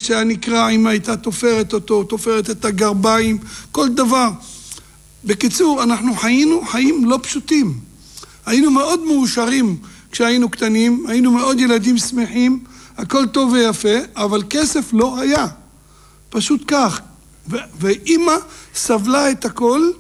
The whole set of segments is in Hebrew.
שהיה נקרא, אם הייתה תופרת אותו, תופרת את הגרביים, כל דבר. בקיצור, אנחנו חיינו חיים לא פשוטים. היינו מאוד מאושרים כשהיינו קטנים, היינו מאוד ילדים שמחים, הכל טוב ויפה, אבל כסף לא היה. פשוט כך. ואמא סבלה את הכל,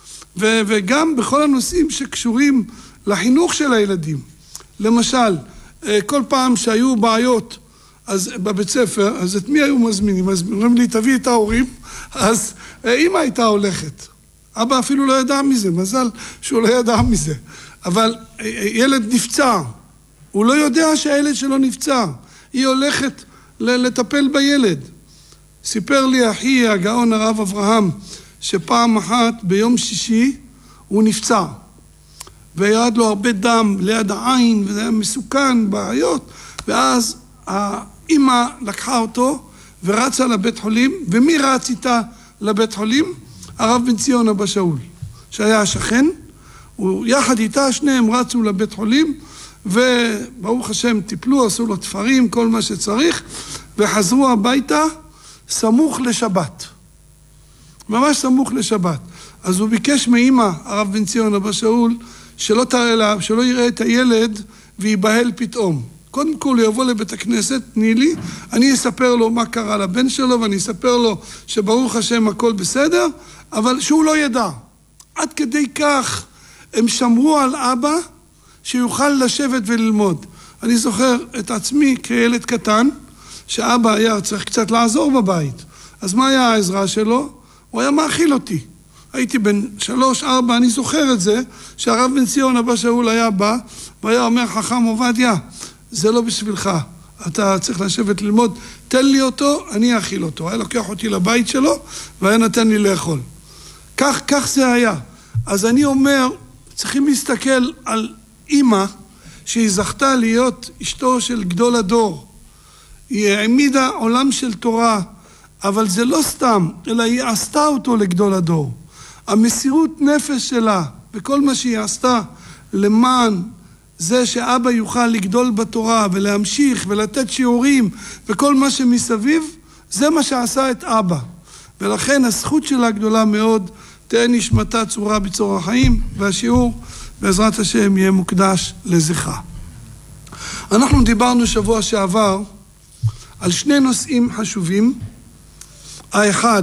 וגם בכל הנושאים שקשורים לחינוך של הילדים. למשל, כל פעם שהיו בעיות אז בבית ספר, אז את מי היו מזמינים? אומרים לי, תביא את ההורים, אז אמא הייתה הולכת. אבא אפילו לא ידע מזה, מזל שהוא לא ידע מזה. אבל ילד נפצע, הוא לא יודע שהילד שלו נפצע. היא הולכת לטפל בילד. סיפר לי אחי הגאון הרב אברהם, שפעם אחת ביום שישי הוא נפצע. וירד לו הרבה דם ליד העין, וזה היה מסוכן, בעיות. ואז האמא לקחה אותו ורצה לבית חולים, ומי רץ איתה לבית חולים? הרב בן ציון אבא שאול, שהיה השכן. יחד איתה שניהם רצו לבית חולים, וברוך השם טיפלו, עשו לו תפרים, כל מה שצריך, וחזרו הביתה סמוך לשבת. ממש סמוך לשבת. אז הוא ביקש מאמא, הרב בן ציון אבא שאול, שלא יראה את הילד ויבהל פתאום. קודם כל הוא יבוא לבית הכנסת, תני לי, אני אספר לו מה קרה לבן שלו, ואני אספר לו שברוך השם הכל בסדר, אבל שהוא לא ידע. עד כדי כך הם שמרו על אבא שיוכל לשבת וללמוד. אני זוכר את עצמי כילד קטן, שאבא היה צריך קצת לעזור בבית. אז מה היה העזרה שלו? הוא היה מאכיל אותי. הייתי בן 3-4, אני זוכר את זה, שהרב בן ציון אבא שאול היה בא, והיה אומר, חכם עובדיה, זה לא בשבילך, אתה צריך לשבת ללמוד, תן לי אותו, אני אכיל אותו. היה לוקח אותי לבית שלו, והיה נתן לי לאכול. כך זה היה. אז אני אומר, צריכים להסתכל על אמא, שהיא זכתה להיות אשתו של גדול הדור. היא העמידה עולם של תורה, אבל זה לא סתם, אלא היא עשתה אותו לגדול הדור. המסירות נפש שלה, וכל מה שהיא עשתה, למען זה שאבא יוכל לגדול בתורה, ולהמשיך, ולתת שיעורים, וכל מה שמסביב, זה מה שעשה את אבא. ולכן הזכות שלה גדולה מאוד, תהיה נשמתה צורה בצור החיים, והשיעור בעזרת השם יהיה מוקדש לזכרה. אנחנו דיברנו שבוע שעבר על שני נושאים חשובים. האחד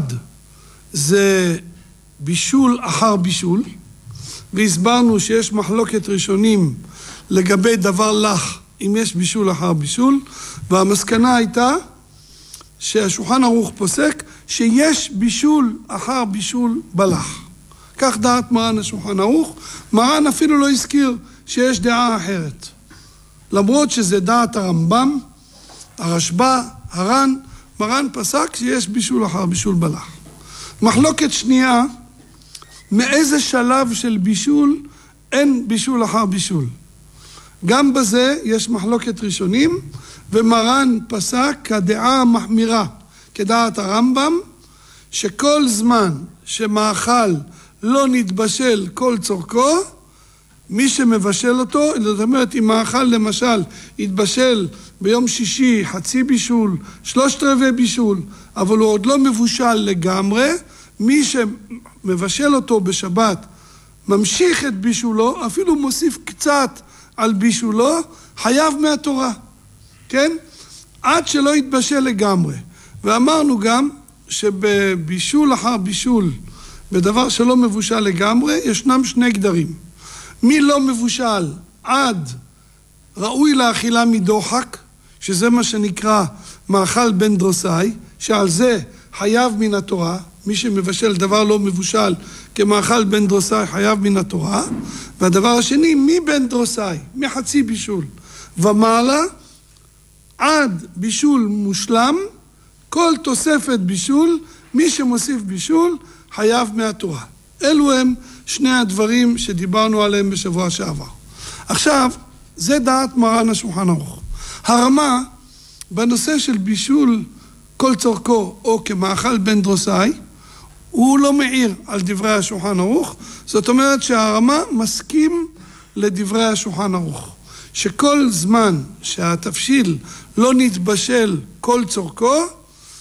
זה בישול אחר בישול, והסברנו שיש מחלוקת ראשונים לגבי דבר לך, אם יש בישול אחר בישול, והמסקנה הייתה שהשולחן ערוך פוסק שיש בישול אחר בישול בלח. כך דעת מרן השולחן ערוך. מרן אפילו לא הזכיר שיש דעה אחרת. למרות שזה דעת הרמב"ם, הרשב"א, הר"ן, מרן פסק שיש בישול אחר בישול בלח. מחלוקת שנייה, מאיזה שלב של בישול אין בישול אחר בישול. גם בזה יש מחלוקת ראשונים, ומרן פסק כדעה המחמירה, כדעת הרמב"ם, שכל זמן שמאכל לא נתבשל כל צורכו, מי שמבשל אותו, זאת אומרת, אם מאכל למשל יתבשל ביום שישי חצי בישול, 3/4 בישול, אבל הוא עוד לא מבושל לגמרי, מי שמבשל אותו בשבת ממשיך את בישולו, אפילו מוסיף קצת על בישולו, חייב מהתורה, כן? עד שלא יתבשל לגמרי. ואמרנו גם שבבישול אחר בישול, בדבר שלא מבושל לגמרי, ישנם שני גדרים. מי לא מבושל עד ראוי לאכילה מדוחק, שזה מה שנקרא מאכל בן דרוסאי, שעל זה חייב מן התורה, מי שמבשל דבר לא מבושל כמאכל בן דרוסאי חייב מן התורה. והדבר השני, מי בן דרוסאי, מחצי בישול ומעלה עד בישול מושלם, כל תוספת בישול, מי שמוסיף בישול חייב מהתורה. אלו הם שני הדברים שדיברנו עליהם בשבוע שעבר. עכשיו, זה דעת מרן השולחן ערוך. הרמה בנושא של בישול כל צורכו או כמאכל בן דרוסאי, הוא לא מעיר על דברי השולחן ערוך. זאת אומרת שהרמה מסכים לדברי השולחן ערוך, שכל זמן שהתבשיל לא נתבשל כל צורכו,